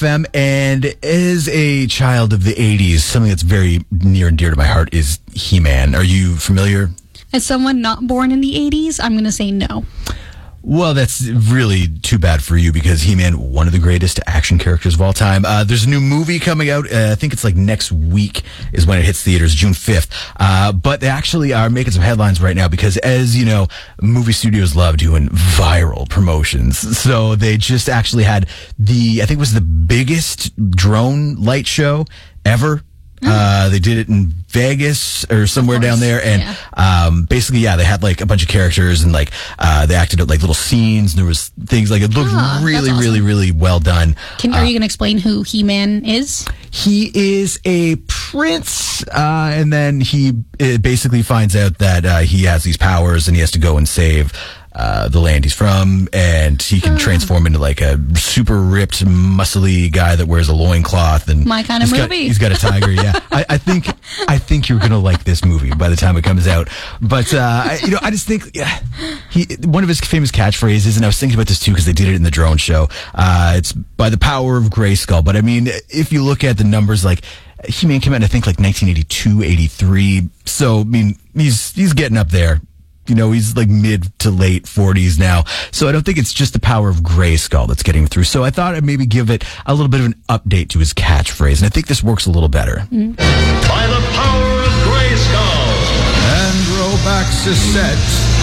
FM, and as a child of the 80s, something that's very near and dear to my heart is He-Man. Are you familiar? As someone not born in the 80s, I'm going to say no. Well, that's really too bad for you because He-Man, one of the greatest action characters of all time. There's a new movie coming out. I think it's like next week is when it hits theaters, June 5th. But they actually are making some headlines right now because, as you know, movie studios love doing viral promotions. So they just actually had I think it was the biggest drone light show ever. They did it in Vegas or somewhere down there. And, basically, they had like a bunch of characters and like, they acted out like little scenes and there was things like it looked really, awesome. really, really well done. Are you going to explain who He-Man is? He is a prince, and then he basically finds out that, he has these powers and he has to go and save the land he's from, and he can transform into like a super ripped, muscly guy that wears a loincloth. And my kind of movie. He's got a tiger. Yeah, I think you're gonna like this movie by the time it comes out. But I just think one of his famous catchphrases, and I was thinking about this too because they did it in the drone show. It's by the power of Grayskull. But I mean, if you look at the numbers, like He-Man came out in, I think, like 1982, 83. So I mean, he's getting up there. You know, he's like mid to late 40s now. So I don't think it's just the power of Grayskull that's getting him through. So I thought I'd maybe give it a little bit of an update to his catchphrase. And I think this works a little better. By the power of Grayskull. Androbax is set.